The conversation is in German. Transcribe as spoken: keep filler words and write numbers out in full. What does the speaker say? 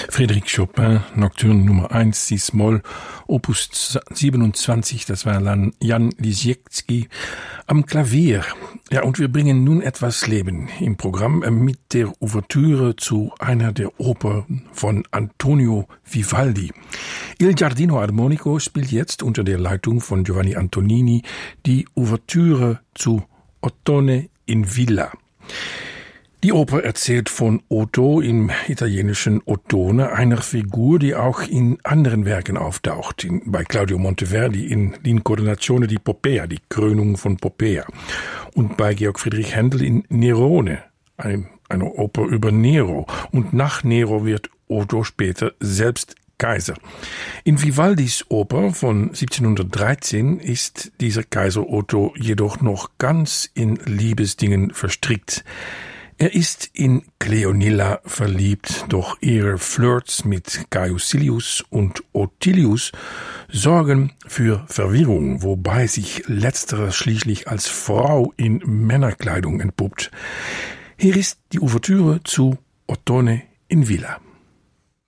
Frédéric Chopin, Nocturne Nummer eins, C-Moll, Opus siebenundzwanzig, das war Jan Lisiecki am Klavier. Ja, und wir bringen nun etwas Leben im Programm mit der Ouvertüre zu einer der Opern von Antonio Vivaldi. Il Giardino Armonico spielt jetzt unter der Leitung von Giovanni Antonini die Ouvertüre zu Ottone in Villa. Die Oper erzählt von Otto im italienischen Ottone, einer Figur, die auch in anderen Werken auftaucht. In, bei Claudio Monteverdi in L'Incoronazione di Poppea, die Krönung von Poppea. Und bei Georg Friedrich Händel in Nerone, eine, eine Oper über Nero. Und nach Nero wird Otto später selbst Kaiser. In Vivaldis Oper von siebzehnhundertdreizehn ist dieser Kaiser Otto jedoch noch ganz in Liebesdingen verstrickt. Er ist in Cleonilla verliebt, doch ihre Flirts mit Gaius Silius und Ottilius sorgen für Verwirrung, wobei sich letzterer schließlich als Frau in Männerkleidung entpuppt. Hier ist die Ouvertüre zu Ottone in Villa.